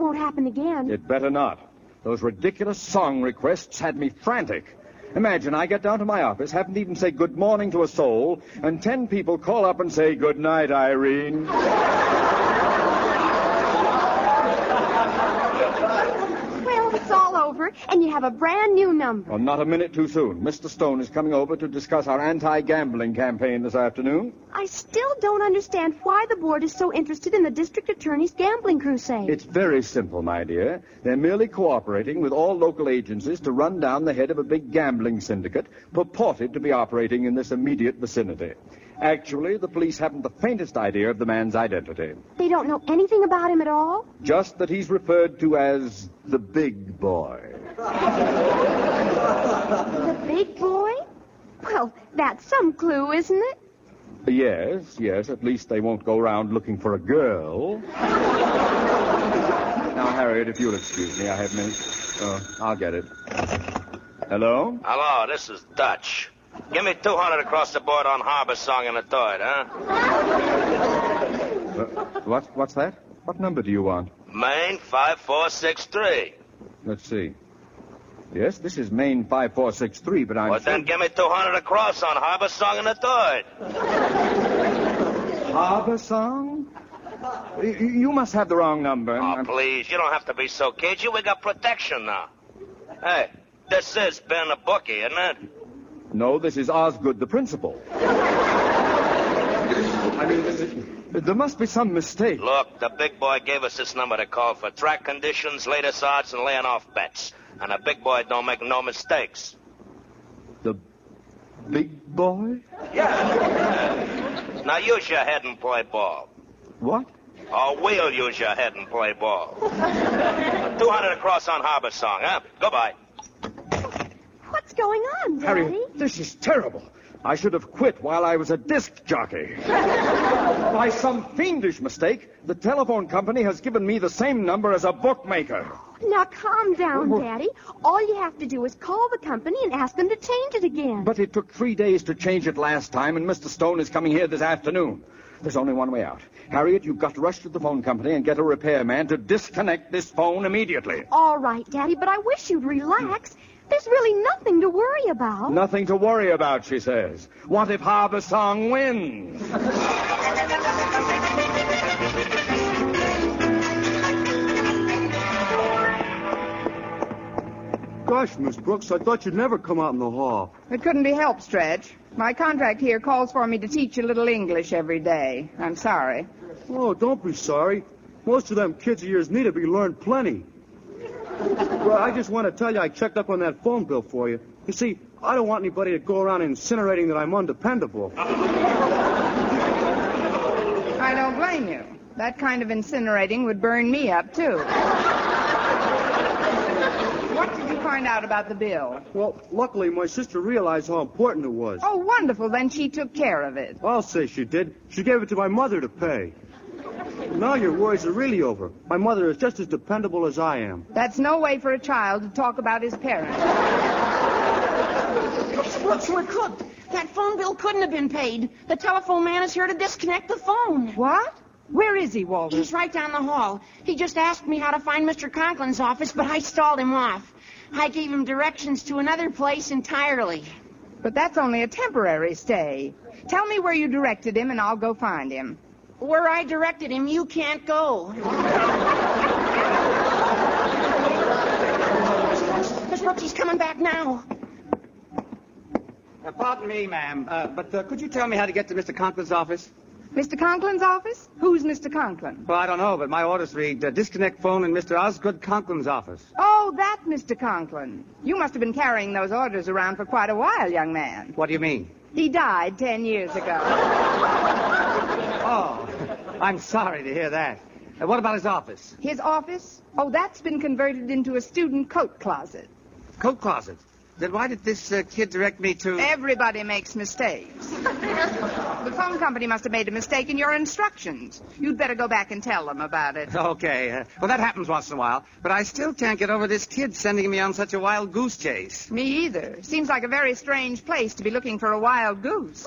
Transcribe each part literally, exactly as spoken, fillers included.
won't happen again. It better not. Those ridiculous song requests had me frantic. Imagine I get down to my office, haven't even said good morning to a soul, and ten people call up and say, good night, Irene. Well, it's all over, and you have a brand new number. Well, not a minute too soon. Mister Stone is coming over to discuss our anti-gambling campaign this afternoon. I still don't understand why the board is so interested in the district attorney's gambling crusade. It's very simple, my dear. They're merely cooperating with all local agencies to run down the head of a big gambling syndicate purported to be operating in this immediate vicinity. Actually, the police haven't the faintest idea of the man's identity. They don't know anything about him at all? Just that he's referred to as the big boy. The big boy? Well, that's some clue, isn't it? Yes, yes, at least they won't go around looking for a girl. Now, Harriet, if you'll excuse me, I have minutes. Uh, I'll get it. Hello? Hello, this is Dutch. Give me two hundred across the board on Harbor Song and a third, huh? Uh, what, what's that? What number do you want? Maine five four six three. Let's see. Yes, this is Maine five four six three, but I'm Well, sure... then give me two hundred across on Harbor Song and a third. Harbor Song? You, you must have the wrong number. Oh, I'm... please, you don't have to be so cagey. We got protection now. Hey, this is Ben the Bookie, isn't it? No, this is Osgood, the principal. I mean, there must be some mistake. Look, the big boy gave us this number to call for track conditions, latest odds, and laying off bets. And the big boy don't make no mistakes. The big boy? Yeah. Now use your head and play ball. What? Or we'll use your head and play ball. two hundred across on Harbor Song, huh? Goodbye. What's going on, Daddy? Harry, this is terrible. I should have quit while I was a disc jockey. By some fiendish mistake, the telephone company has given me the same number as a bookmaker. Now, calm down, Daddy. All you have to do is call the company and ask them to change it again. But it took three days to change it last time, and Mister Stone is coming here this afternoon. There's only one way out. Harriet, you've got to rush to the phone company and get a repairman to disconnect this phone immediately. All right, Daddy, but I wish you'd relax. There's really nothing to worry about. Nothing to worry about, she says. What if Harbor Song wins? Gosh, Miss Brooks, I thought you'd never come out in the hall. It couldn't be helped, Stretch. My contract here calls for me to teach a little English every day. I'm sorry. Oh, don't be sorry. Most of them kids of yours need to be learned plenty. Well, I just want to tell you I checked up on that phone bill for you. You see, I don't want anybody to go around incinerating that I'm undependable. I don't blame you. That kind of incinerating would burn me up, too. What did you find out about the bill? Well, luckily, my sister realized how important it was. Oh, wonderful. Then she took care of it. I'll say she did. She gave it to my mother to pay. Now your worries are really over. My mother is just as dependable as I am. That's no way for a child to talk about his parents. Miss Brooks, we're cooked. That phone bill couldn't have been paid. The telephone man is here to disconnect the phone. What? Where is he, Walter? He's right down the hall. He just asked me how to find Mister Conklin's office, but I stalled him off. I gave him directions to another place entirely. But that's only a temporary stay. Tell me where you directed him, and I'll go find him. Where I directed him, you can't go. Miss Brooks, he's coming back now. Uh, pardon me, ma'am, uh, but uh, could you tell me how to get to Mister Conklin's office? Mister Conklin's office? Who's Mister Conklin? Well, I don't know, but my orders read uh, disconnect phone in Mister Osgood Conklin's office. Oh, that Mister Conklin. You must have been carrying those orders around for quite a while, young man. What do you mean? He died ten years ago. Oh, I'm sorry to hear that. Uh, what about his office? His office? Oh, that's been converted into a student coat closet. Coat closet? Then why did this uh, kid direct me to... Everybody makes mistakes. The phone company must have made a mistake in your instructions. You'd better go back and tell them about it. Okay. Uh, well, that happens once in a while. But I still can't get over this kid sending me on such a wild goose chase. Me either. Seems like a very strange place to be looking for a wild goose.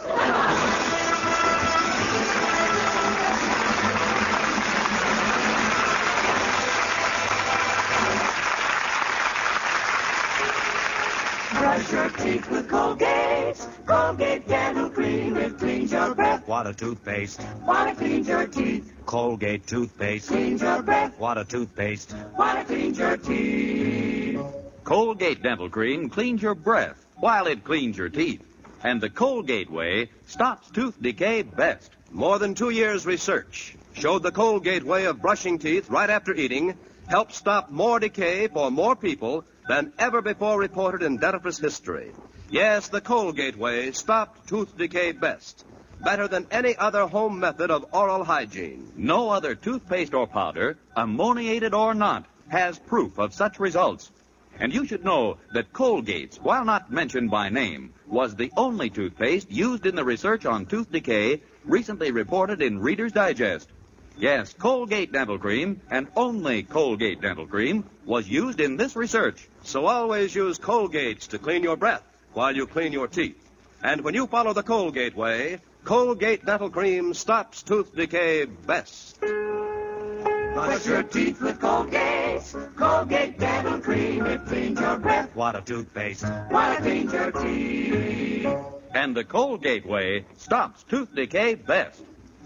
Brush your teeth with Colgate. Colgate Dental Cream. It cleans your breath. What a toothpaste. While it cleans your teeth. Colgate toothpaste. Cleans your breath. What a toothpaste. While it cleans your teeth. Colgate Dental Cream cleans your breath while it cleans your teeth. And the Colgate way stops tooth decay best. More than two years' research showed the Colgate way of brushing teeth right after eating helped stop more decay for more people than ever before reported in dentifrice history. Yes, the Colgate way stopped tooth decay best. Better than any other home method of oral hygiene. No other toothpaste or powder, ammoniated or not, has proof of such results. And you should know that Colgate's, while not mentioned by name, was the only toothpaste used in the research on tooth decay recently reported in Reader's Digest. Yes, Colgate Dental Cream, and only Colgate Dental Cream, was used in this research. So always use Colgate's to clean your breath while you clean your teeth. And when you follow the Colgate way, Colgate Dental Cream stops tooth decay best. Brush your teeth with Colgate. Colgate Dental Cream. It cleans your breath. What a toothpaste. While it cleans your teeth. And the Colgate way stops tooth decay best.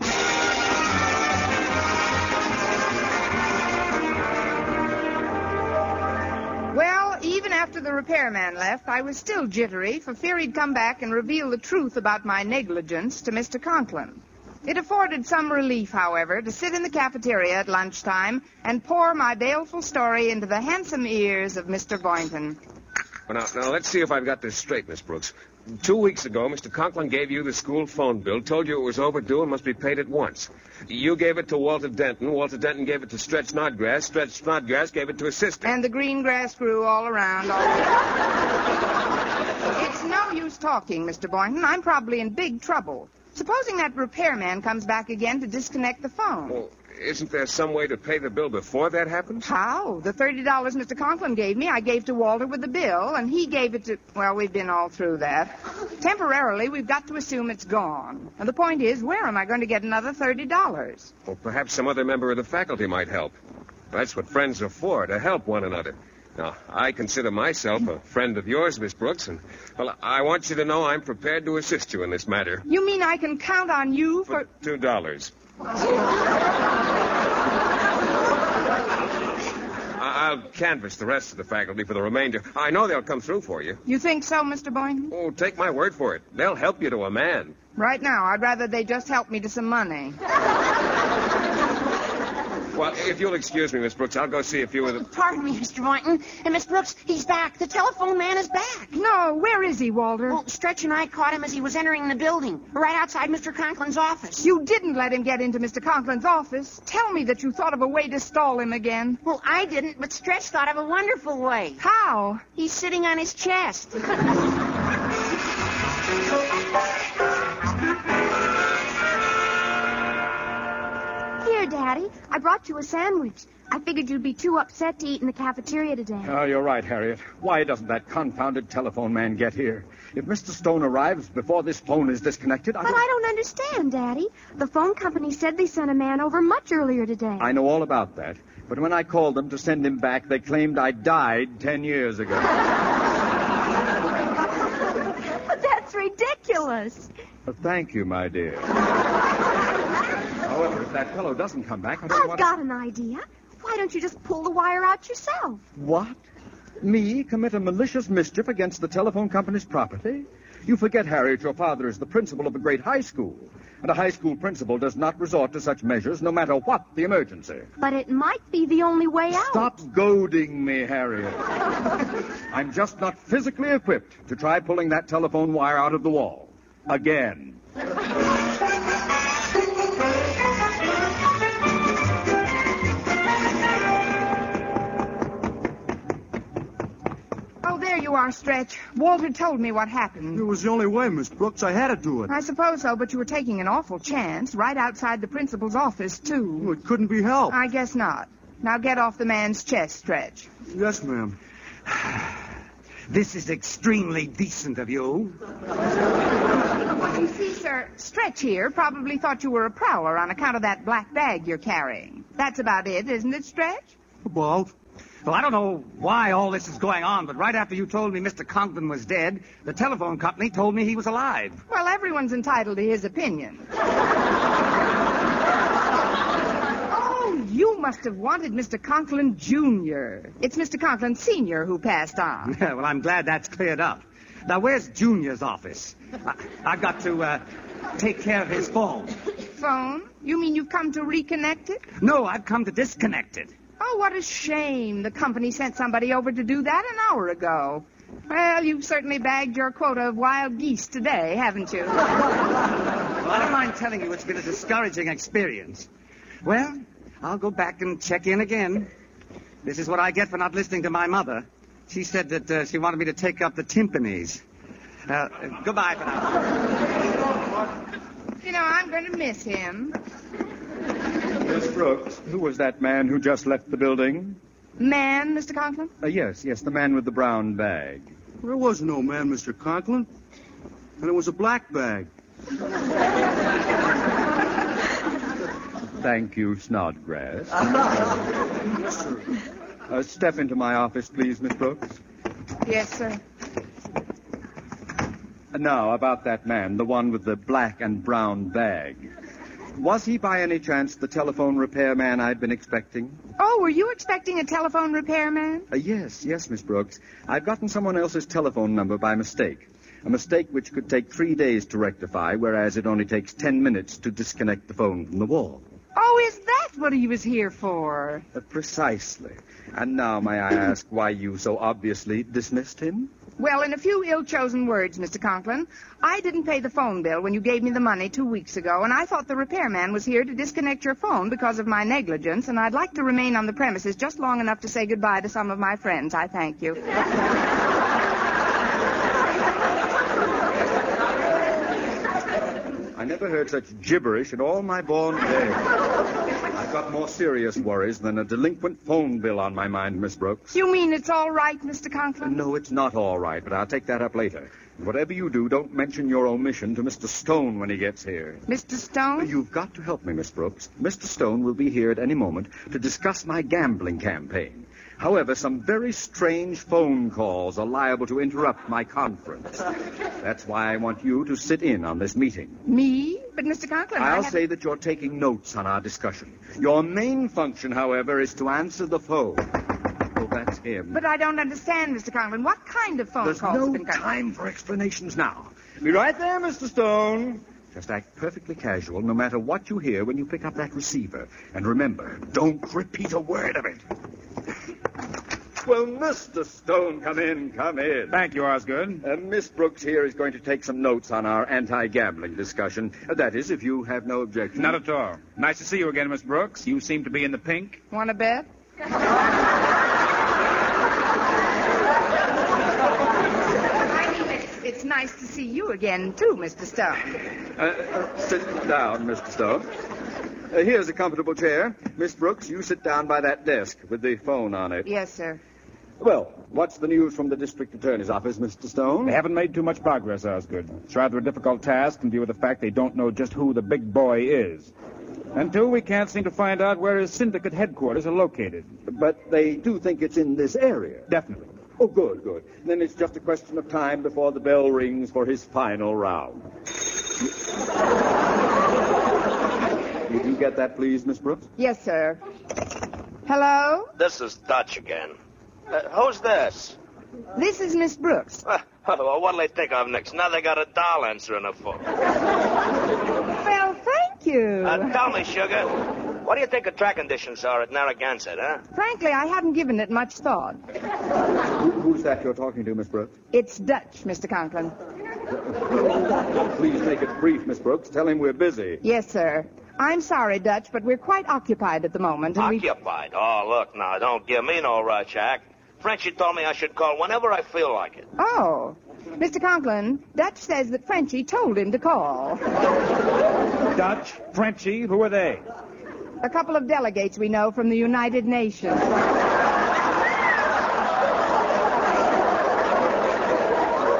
Well, even after the repairman left, I was still jittery for fear he'd come back and reveal the truth about my negligence to Mister Conklin. It afforded some relief, however, to sit in the cafeteria at lunchtime and pour my baleful story into the handsome ears of Mister Boynton. Well, now, now, let's see if I've got this straight, Miss Brooks. Two weeks ago, Mister Conklin gave you the school phone bill, told you it was overdue and must be paid at once. You gave it to Walter Denton. Walter Denton gave it to Stretch Snodgrass. Stretch Snodgrass gave it to his sister. And the green grass grew all around. All It's no use talking, Mister Boynton. I'm probably in big trouble. Supposing that repairman comes back again to disconnect the phone. Well, isn't there some way to pay the bill before that happens? How? The thirty dollars Mister Conklin gave me, I gave to Walter with the bill, and he gave it to... Well, we've been all through that. Temporarily, we've got to assume it's gone. And the point is, where am I going to get another thirty dollars? Well, perhaps some other member of the faculty might help. That's what friends are for, to help one another. Now, I consider myself a friend of yours, Miss Brooks, and, well, I want you to know I'm prepared to assist you in this matter. You mean I can count on you for... For two dollars. I'll canvass the rest of the faculty for the remainder. I know they'll come through for you. You think so, Mister Boynton? Oh, take my word for it. They'll help you to a man. Right now, I'd rather they just help me to some money. Well, if you'll excuse me, Miss Brooks, I'll go see a few of the... Pardon me, Mister Boynton. And Miss Brooks, he's back. The telephone man is back. No, where is he, Walter? Well, Stretch and I caught him as he was entering the building, right outside Mister Conklin's office. You didn't let him get into Mister Conklin's office. Tell me that you thought of a way to stall him again. Well, I didn't, but Stretch thought of a wonderful way. How? He's sitting on his chest. Here, Daddy, I brought you a sandwich. I figured you'd be too upset to eat in the cafeteria today. Oh, you're right, Harriet. Why doesn't that confounded telephone man get here? If Mister Stone arrives before this phone is disconnected, I... But I don't understand, Daddy. The phone company said they sent a man over much earlier today. I know all about that. But when I called them to send him back, they claimed I died ten years ago. But that's ridiculous. Well, thank you, my dear. However, if that fellow doesn't come back, I don't I've want got an idea. Why don't you just pull the wire out yourself? What? Me commit a malicious mischief against the telephone company's property? You forget, Harriet, your father is the principal of a great high school. And a high school principal does not resort to such measures no matter what the emergency. But it might be the only way out. Stop goading me, Harriet. I'm just not physically equipped to try pulling that telephone wire out of the wall. Again. You are, Stretch. Walter told me what happened. It was the only way, Miss Brooks. I had to do it. I suppose so, but you were taking an awful chance right outside the principal's office, too. Well, it couldn't be helped. I guess not. Now get off the man's chest, Stretch. Yes, ma'am. This is extremely decent of you. You see, sir, Stretch here probably thought you were a prowler on account of that black bag you're carrying. That's about it, isn't it, Stretch? About. Well, I don't know why all this is going on, but right after you told me Mister Conklin was dead, the telephone company told me he was alive. Well, everyone's entitled to his opinion. Oh, you must have wanted Mister Conklin Junior It's Mister Conklin Senior who passed on. Well, I'm glad that's cleared up. Now, where's Junior's office? I, I've got to uh, take care of his phone. Phone? You mean you've come to reconnect it? No, I've come to disconnect it. Oh, what a shame. The company sent somebody over to do that an hour ago. Well, you've certainly bagged your quota of wild geese today, haven't you? Well, I don't mind telling you it's been a discouraging experience. Well, I'll go back and check in again. This is what I get for not listening to my mother. She said that uh, she wanted me to take up the timpanis. Uh, uh, goodbye for now. You know, I'm going to miss him. Miss Brooks, who was that man who just left the building? Man, Mister Conklin? Uh, yes, yes, the man with the brown bag. There was no man, Mister Conklin. And it was a black bag. Thank you, Snodgrass. uh, step into my office, please, Miss Brooks. Yes, sir. Uh, now, about that man, the one with the black and brown bag. Was he by any chance the telephone repairman I'd been expecting? Oh, were you expecting a telephone repairman? Uh, yes, yes, Miss Brooks. I've gotten someone else's telephone number by mistake. A mistake which could take three days to rectify, whereas it only takes ten minutes to disconnect the phone from the wall. Oh, is that what he was here for? Uh, precisely. And now, may I ask why you so obviously dismissed him? Well, in a few ill-chosen words, Mister Conklin, I didn't pay the phone bill when you gave me the money two weeks ago, and I thought the repairman was here to disconnect your phone because of my negligence, and I'd like to remain on the premises just long enough to say goodbye to some of my friends. I thank you. I never heard such gibberish in all my born days. I've got more serious worries than a delinquent phone bill on my mind, Miss Brooks. You mean it's all right, Mister Conklin? No, it's not all right, but I'll take that up later. Whatever you do, don't mention your omission to Mister Stone when he gets here. Mister Stone? You've got to help me, Miss Brooks. Mister Stone will be here at any moment to discuss my gambling campaign. However, some very strange phone calls are liable to interrupt my conference. That's why I want you to sit in on this meeting. Me? But, Mister Conklin, I'll I have... say that you're taking notes on our discussion. Your main function, however, is to answer the phone. Oh, that's him. But I don't understand, Mister Conklin. What kind of phone There's calls no have been coming? time for explanations now. Be right there, Mister Stone. Just act perfectly casual, no matter what you hear when you pick up that receiver. And remember, don't repeat a word of it. Well, Mister Stone, come in, come in. Thank you, Osgood. Uh, Miss Brooks here is going to take some notes on our anti-gambling discussion. Uh, that is, if you have no objection. Not at all. Nice to see you again, Miss Brooks. You seem to be in the pink. Want to bet? It's nice to see you again, too, Mister Stone. Uh, uh, sit down, Mister Stone. Uh, here's a comfortable chair. Miss Brooks, you sit down by that desk with the phone on it. Yes, sir. Well, what's the news from the district attorney's office, Mister Stone? They haven't made too much progress, Osgood. It's rather a difficult task in view of the fact they don't know just who the big boy is. And two, we can't seem to find out where his syndicate headquarters are located. But they do think it's in this area. Definitely. Oh, good, good. Then it's just a question of time before the bell rings for his final round. Did you get that, please, Miss Brooks? Yes, sir. Hello? This is Dutch again. Uh, who's this? This is Miss Brooks. Uh, well, what'll they think of next? Now they got a doll answering the phone. Well, thank you. Uh, tell me, Sugar, what do you think the track conditions are at Narragansett, huh? Frankly, I haven't given it much thought. Who, who's that you're talking to, Miss Brooks? It's Dutch, Mister Conklin. Please make it brief, Miss Brooks. Tell him we're busy. Yes, sir. I'm sorry, Dutch, but we're quite occupied at the moment. And Occupied? We... Oh, look, now, don't give me no rush, Hack. Frenchie told me I should call whenever I feel like it. Oh. Mister Conklin, Dutch says that Frenchie told him to call. Dutch? Frenchie? Who are they? A couple of delegates we know from the United Nations.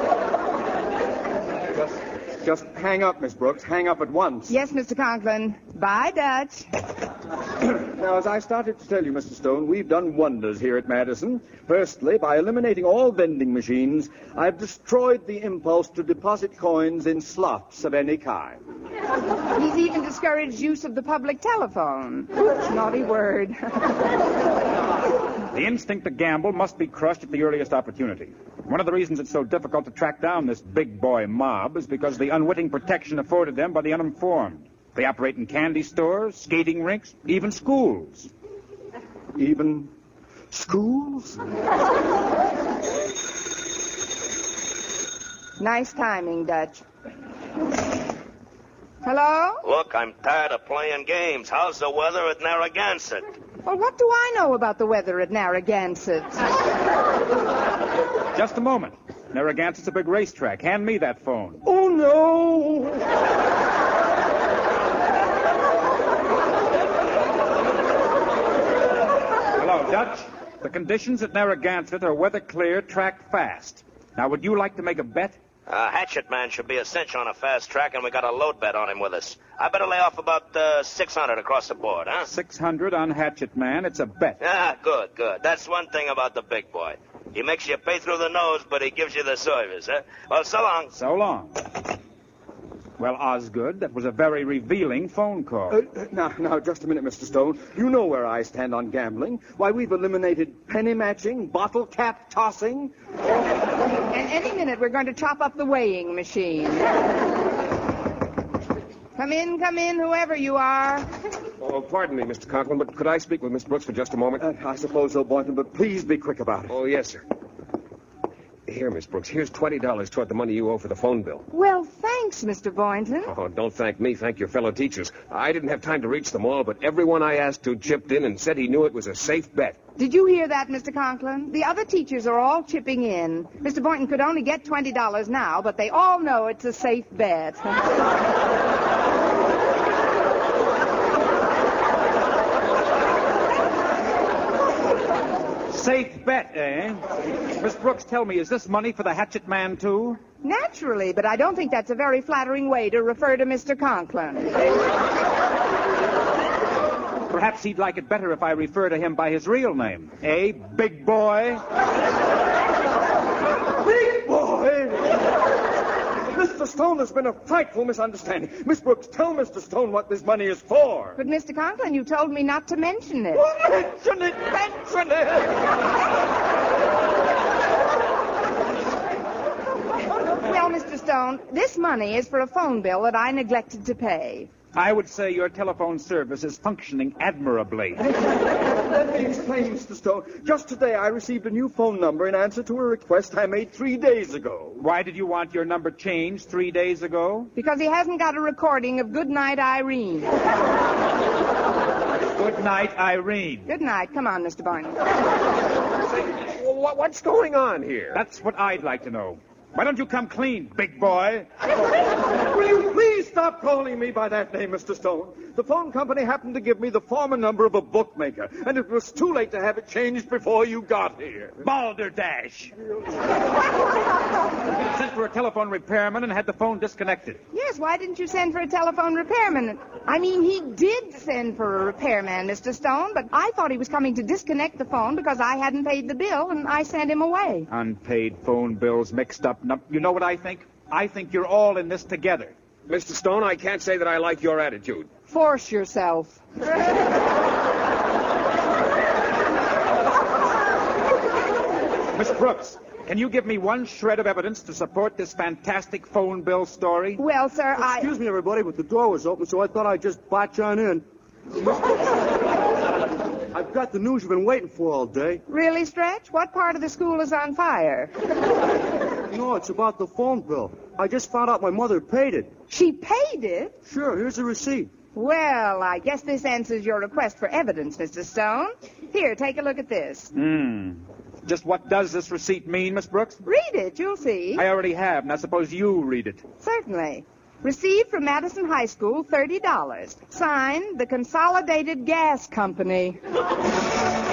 Just, just hang up, Miss Brooks. Hang up at once. Yes, Mister Conklin. Bye, Dutch. Now, as I started to tell you, Mister Stone, we've done wonders here at Madison. Firstly, by eliminating all vending machines, I've destroyed the impulse to deposit coins in slots of any kind. He's even discouraged use of the public telephone. Naughty word. The instinct to gamble must be crushed at the earliest opportunity. One of the reasons it's so difficult to track down this big boy mob is because of the unwitting protection afforded them by the uninformed. They operate in candy stores, skating rinks, even schools. Even schools? Nice timing, Dutch. Hello? Look, I'm tired of playing games. How's the weather at Narragansett? Well, what do I know about the weather at Narragansett? Just a moment. Narragansett's a big racetrack. Hand me that phone. Oh, no! Hello, Dutch. The conditions at Narragansett are weather clear, track fast. Now, would you like to make a bet? Uh, Hatchet Man should be a cinch on a fast track, and we got a load bet on him with us. I better lay off about uh, six hundred across the board, huh? six hundred on Hatchet Man. It's a bet. Ah, good, good. That's one thing about the big boy. He makes you pay through the nose, but he gives you the service, huh? Well, so long. So long. Well, Osgood, that was a very revealing phone call. Uh, now, now, just a minute, Mister Stone. You know where I stand on gambling. Why, we've eliminated penny matching, bottle cap tossing. And any minute, we're going to chop up the weighing machine. Come in, come in, whoever you are. Oh, pardon me, Mister Conklin, but could I speak with Miss Brooks for just a moment? Uh, I suppose so, Boynton, but please be quick about it. Oh, yes, sir. Here, Miss Brooks, here's twenty dollars toward the money you owe for the phone bill. Well, thanks, Mister Boynton. Oh, don't thank me. Thank your fellow teachers. I didn't have time to reach them all, but everyone I asked to chipped in and said he knew it was a safe bet. Did you hear that, Mister Conklin? The other teachers are all chipping in. Mister Boynton could only get twenty dollars now, but they all know it's a safe bet. Safe bet, eh? Miss Brooks, tell me, is this money for the Hatchet Man, too? Naturally, but I don't think that's a very flattering way to refer to Mister Conklin. Perhaps he'd like it better if I refer to him by his real name. Eh, big boy? Big boy? Mister Stone, there's been a frightful misunderstanding. Miss Brooks, tell Mister Stone what this money is for. But, Mister Conklin, you told me not to mention it. Well, mention it! Mention it! Well, Mister Stone, this money is for a phone bill that I neglected to pay. I would say your telephone service is functioning admirably. Let me explain, Mister Stone. Just today I received a new phone number in answer to a request I made three days ago. Why did you want your number changed three days ago? Because he hasn't got a recording of Good Night, Irene. Good night, Irene. Good night. Come on, Mister Barney. What's going on here? That's what I'd like to know. Why don't you come clean, big boy? Will you please stop calling me by that name, Mister Stone? The phone company happened to give me the former number of a bookmaker, and it was too late to have it changed before you got here. Balderdash. Sent for a telephone repairman and had the phone disconnected. Yes, why didn't you send for a telephone repairman? I mean, he did send for a repairman, Mister Stone, but I thought he was coming to disconnect the phone because I hadn't paid the bill, and I sent him away. Unpaid phone bills mixed up. You know what I think? I think you're all in this together. Mister Stone, I can't say that I like your attitude. Force yourself. Miss Brooks, can you give me one shred of evidence to support this fantastic phone bill story? Well, sir, I... Excuse me, everybody, but the door was open, so I thought I'd just botch on in. I've got the news you've been waiting for all day. Really, Stretch? What part of the school is on fire? No, it's about the phone bill. I just found out my mother paid it. She paid it? Sure, here's the receipt. Well, I guess this answers your request for evidence, Mister Stone. Here, take a look at this. Hmm. Just what does this receipt mean, Miss Brooks? Read it, you'll see. I already have. Now suppose you read it. Certainly. Received from Madison High School, thirty dollars. Signed, the Consolidated Gas Company.